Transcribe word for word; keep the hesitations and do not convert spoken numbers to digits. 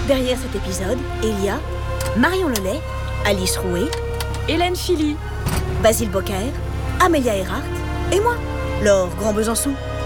Derrière cet épisode, il y a Marion Lelay, Alice Rouet, Hélène Philly, Basile Bocquer, Amélia Earhart et moi, Laure Grand Besançon.